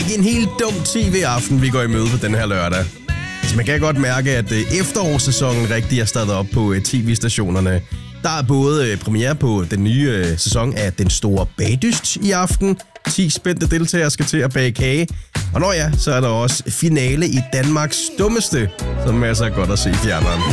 ikke en helt dum tv-aften, vi går i møde på den her lørdag. Så man kan godt mærke, at efterårssæsonen rigtig er startet op på tv-stationerne. Der er både premiere på den nye sæson af Den Store Bagdyst i aften. 10 spændte deltagere skal til at bage kage. Og så er der også finale i Danmarks Dummeste, som masser af godt at se i fjerneren.